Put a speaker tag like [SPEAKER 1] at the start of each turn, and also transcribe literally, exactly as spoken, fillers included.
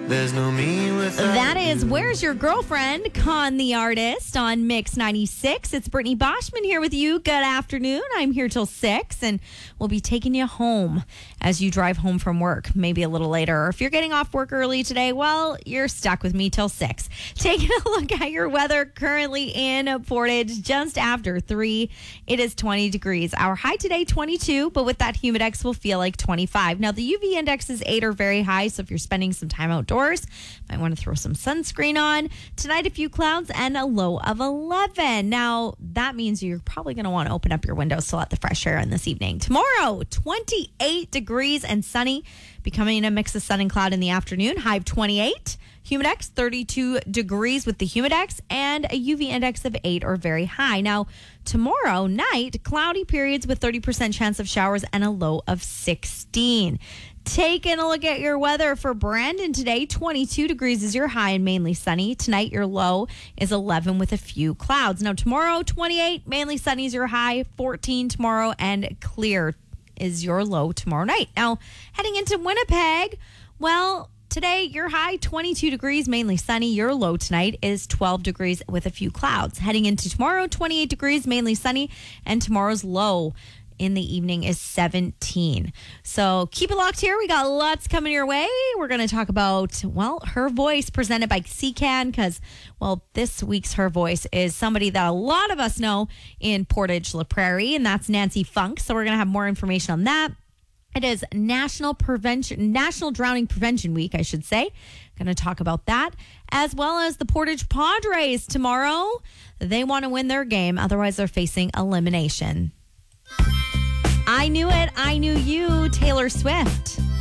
[SPEAKER 1] There's no me without
[SPEAKER 2] That is
[SPEAKER 1] you.
[SPEAKER 2] Where's Your Girlfriend? Con the Artist on Mix ninety-six. It's Brittany Boschman here with you. Good afternoon. I'm here till six, and we'll be taking you home as you drive home from work, maybe a little later. Or if you're getting off work early today, well, you're stuck with me till six. Taking a look at your weather currently in Portage, just after three. It is twenty degrees. Our high today, twenty-two, but with that humidex, will feel like twenty-five. Now, the U V index is eight or very high, so if you're spending some time outdoors, might want to throw some sunscreen on. Tonight, a few clouds and a low of eleven. Now, that means you're probably going to want to open up your windows to let the fresh air in this evening. Tomorrow, twenty-eight degrees and sunny, becoming a mix of sun and cloud in the afternoon. High of twenty-eight. Humidex, thirty-two degrees with the humidex, and a U V index of eight or very high. Now, tomorrow night, cloudy periods with thirty percent chance of showers and a low of sixteen. Taking a look at your weather for Brandon today, twenty-two degrees is your high and mainly sunny. Tonight, your low is eleven with a few clouds. Now, tomorrow, twenty-eight, mainly sunny is your high, fourteen tomorrow, and clear is your low tomorrow night. Now, heading into Winnipeg, well, today, your high, twenty-two degrees, mainly sunny. Your low tonight is twelve degrees with a few clouds. Heading into tomorrow, twenty-eight degrees, mainly sunny, and tomorrow's low in the evening is seventeen. So keep it locked here. We got lots coming your way. We're going to talk about, well, Her Voice presented by C CAN because, well, this week's Her Voice is somebody that a lot of us know in Portage La Prairie, and that's Nancy Funk. So we're going to have more information on that. It is National Prevention, National Drowning Prevention Week, I should say. Going to talk about that, as well as the Portage Padres tomorrow. They want to win their game, otherwise they're facing elimination. I Knew It, I Knew You, Taylor Swift.